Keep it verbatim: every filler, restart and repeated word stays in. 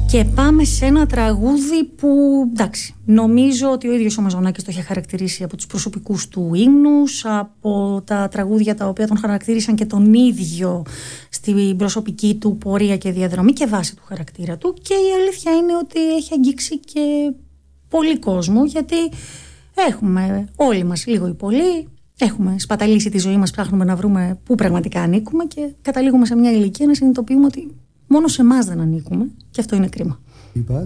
Και πάμε σε ένα τραγούδι που, εντάξει, νομίζω ότι ο ίδιος ο Μαζονάκης το είχε χαρακτηρίσει από τους προσωπικούς του ύμνους, από τα τραγούδια τα οποία τον χαρακτήρισαν και τον ίδιο στην προσωπική του πορεία και διαδρομή και βάση του χαρακτήρα του. Και η αλήθεια είναι ότι έχει αγγίξει και πολύ κόσμο, γιατί έχουμε όλοι μας λίγο ή πολύ, έχουμε σπαταλήσει τη ζωή μας, ψάχνουμε να βρούμε πού πραγματικά ανήκουμε και καταλήγουμε σε μια ηλικία να συνειδητοποιούμε ότι μόνο σε εμάς δεν ανήκουμε, και αυτό είναι κρίμα. Είπα,